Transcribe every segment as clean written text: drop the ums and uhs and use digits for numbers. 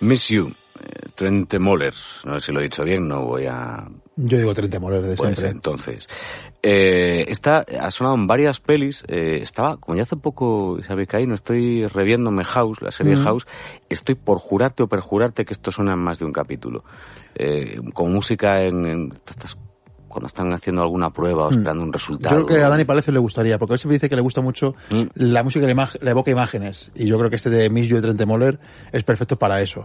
Miss You, Trent Moller, no sé si lo he dicho bien, no voy a... Yo digo Trent Moller de pues siempre. Entonces, esta ha sonado en varias pelis, estaba, como ya hace poco, sabéis que ahí no estoy reviéndome House, la serie House, estoy por jurarte o perjurarte que esto suena en más de un capítulo. Con música cuando están haciendo alguna prueba o esperando un resultado. Yo creo que a Dani Palacio le gustaría, porque él siempre dice que le gusta mucho la música que le evoca imágenes, y yo creo que este de Miss You de Trent Moller es perfecto para eso.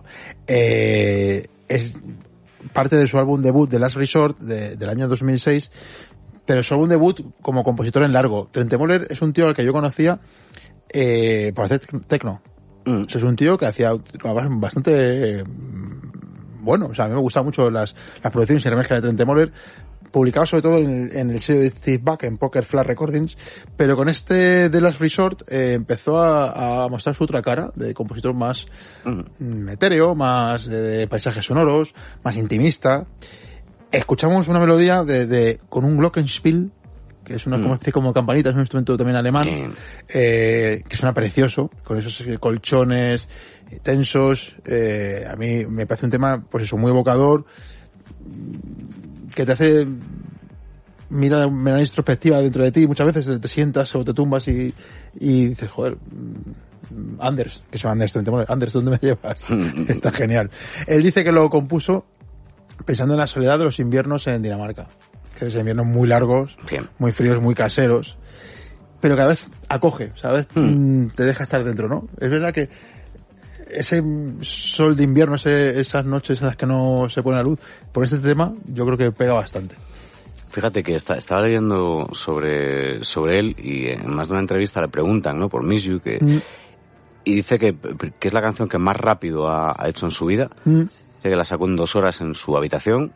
Es parte de su álbum debut, The Last Resort, del año 2006, pero su álbum debut como compositor en largo. Trent Moller es un tío al que yo conocía por hacer techno. O sea, es un tío que hacía bastante bueno, o sea, a mí me gustan mucho las producciones y remezclas de Trent Moller, publicado sobre todo en el sello de Steve Buck, en Poker Flash Recordings, pero con este The Last Resort empezó a mostrar su otra cara de compositor más etéreo, más de paisajes sonoros, más intimista. Escuchamos una melodía con un glockenspiel, que es una especie como campanita, es un instrumento también alemán, que suena precioso, con esos colchones tensos. A mí me parece un tema, pues eso, muy evocador, que te hace mirar de manera introspectiva dentro de ti. Muchas veces te sientas o te tumbas y dices, joder, Anders, que se llama Anders, ¿dónde me llevas? Está genial. Él dice que lo compuso pensando en la soledad de los inviernos en Dinamarca, que es inviernos muy largos, muy fríos, muy caseros, pero cada vez acoge, ¿sabes? Te deja estar dentro, ¿no? Es verdad que ese sol de invierno, esas noches en las que no se pone la luz, por este tema yo creo que pega bastante. Fíjate que estaba leyendo sobre él, y en más de una entrevista le preguntan, ¿no?, por Miss You, y dice que es la canción que más rápido ha hecho en su vida, que la sacó en 2 horas en su habitación,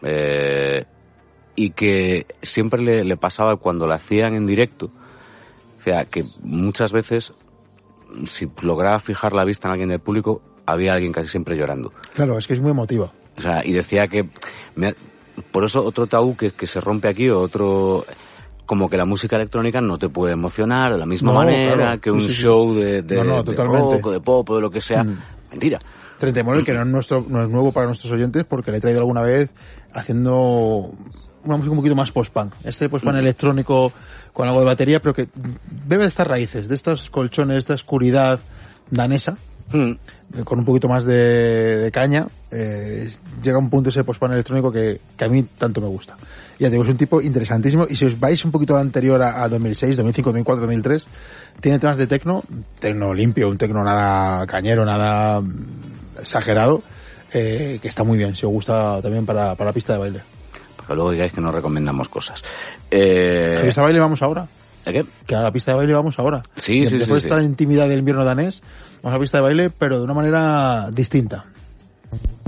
y que siempre le pasaba cuando la hacían en directo, o sea, que muchas veces, si lograba fijar la vista en alguien del público, había alguien casi siempre llorando. Claro, es que es muy emotiva. O sea, y decía que por eso otro tabú que se rompe aquí, otro, como que la música electrónica no te puede emocionar de la misma manera que un show de rock o de pop o de lo que sea. Mentira. Trent Moller, que no es nuevo para nuestros oyentes, porque le he traído alguna vez haciendo una música un poquito más post-punk. Post-punk electrónico con algo de batería, pero que bebe de estas raíces, de estos colchones, de esta oscuridad danesa, con un poquito más de caña. Llega un punto ese post-punk electrónico que a mí tanto me gusta. Ya digo, es un tipo interesantísimo, y si os vais un poquito anterior a 2006, 2005, 2004, 2003, tiene temas de tecno limpio, un tecno nada cañero, nada exagerado, que está muy bien, si os gusta también para la pista de baile. Porque luego digáis que no recomendamos cosas. ¿A la pista de baile vamos ahora? ¿A qué? Que a la pista de baile vamos ahora. Sí. Después de esta intimidad del invierno danés, vamos a la pista de baile, pero de una manera distinta.